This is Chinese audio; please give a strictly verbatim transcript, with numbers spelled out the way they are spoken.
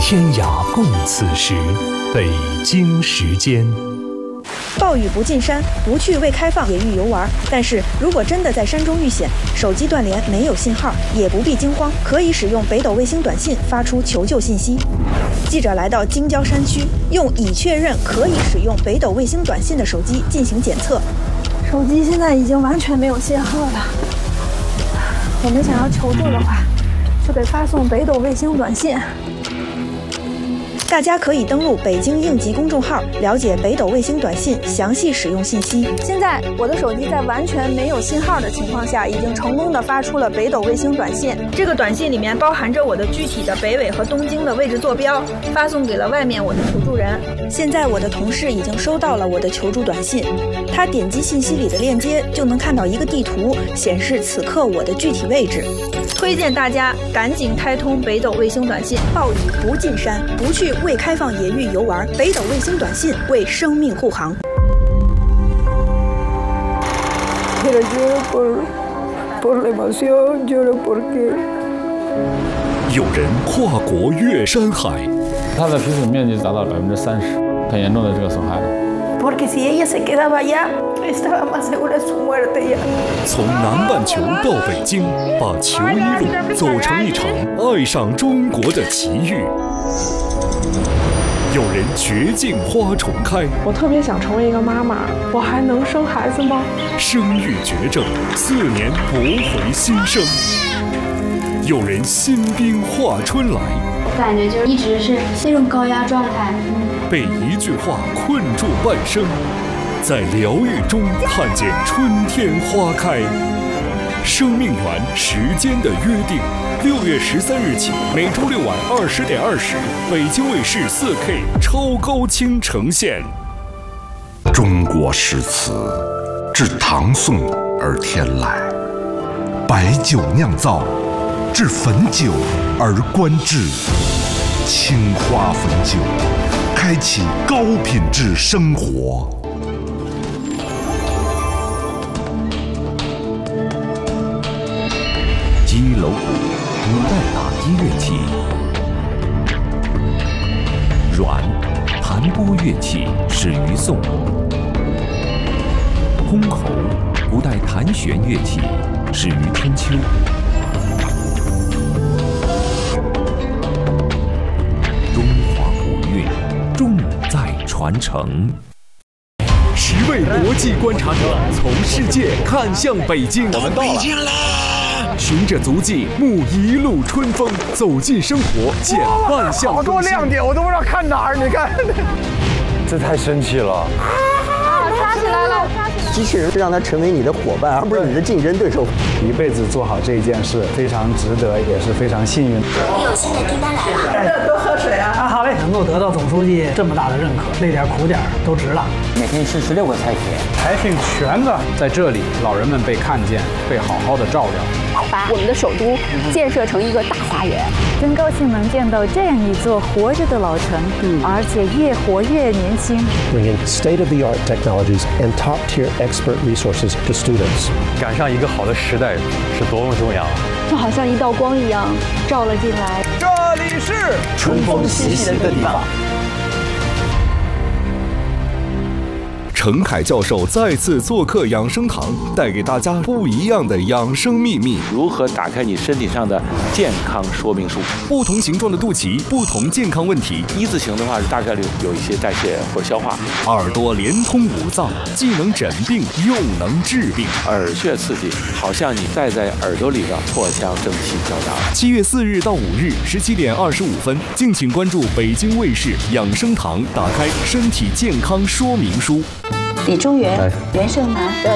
天涯共此时，北京时间。 暴雨不进山，不去未开放野域游玩。但是如果真的在山中遇险，手机断联没有信号，也不必惊慌，可以使用北斗卫星短信发出求救信息。记者来到京郊山区，用已确认可以使用北斗卫星短信的手机进行检测。 手机现在已经完全没有信号了。我们想要求助的话，就得发送北斗卫星短信。 大家可以登录北京应急公众号，了解北斗卫星短信详细使用信息。现在我的手机在完全没有信号的情况下，已经成功的发出了北斗卫星短信。这个短信里面包含着我的具体的北纬和东经的位置坐标，发送给了外面我的求助人。现在我的同事已经收到了我的求助短信，他点击信息里的链接，就能看到一个地图，显示此刻我的具体位置。推荐大家赶紧开通北斗卫星短信，暴雨不进山，不去未开放野域游玩，北斗卫星短信为生命护航。 有人跨国越山海， 它的皮损面积达到百分之三十，很严重的这个损害了。 从南半球到北京，把球衣路走成一场爱上中国的奇遇。有人绝境花重开， 我特别想成为一个妈妈，我还能生孩子吗？ 生育绝症，四年驳回新生。有人新兵化春来， 我感觉就是一直是那种高压状态， 被一句话困住半生，在疗愈中看见春天花开。生命源时间的约定，六月十三日起，每周六晚二十点二十，北京卫视四 K 超高清呈现。 中国诗词自唐宋而天来，白酒酿造，至汾酒而观至，青花汾酒，开启高品质生活。 击楼鼓，古代打击乐器；阮，弹拨乐器，始于宋；箜篌，古代弹弦乐器，始于春秋。中华古韵，重在传承。 十位国际观察者从世界看向北京，我们到北京啦！循着足迹，沐一路春风，走进生活，见万象更新。 好多亮点，我都不知道看哪儿。你看，这太神奇了！ 啊，抓起来了！ 机器人是让它成为你的伙伴，而不是你的竞争对手。 一辈子做好这一件事，非常值得，也是非常幸运。 你有新的订单来了， 多喝水啊！啊，好嘞，能够得到总书记这么大的认可，累点苦点都值了。 每天吃十六个菜品， 还挺全的。在这里，老人们被看见，被好好的照料。 把我们的首都建设成一个大花园， 真高兴能见到这样一座活着的老城，嗯、而且越活越年轻。 Bringing state-of-the-art technologies and top-tier expert resources to students。 赶上一个好的时代是多么重要！ 就好像一道光一样照了进来。 这里是春风习习的地方。 程凯教授再次做客养生堂，带给大家不一样的养生秘密。 如何打开你身体上的健康说明书？ 不同形状的肚脐，不同健康问题。 一字形的话，大概率有一些代谢或者消化。 耳朵连通五脏，既能诊病又能治病。 耳穴刺激，好像你戴在耳朵里的破腔正气交杂。 七月四日到五日，十七点二十五分，敬请关注北京卫视养生堂，打开身体健康说明书。 李中原，袁胜男。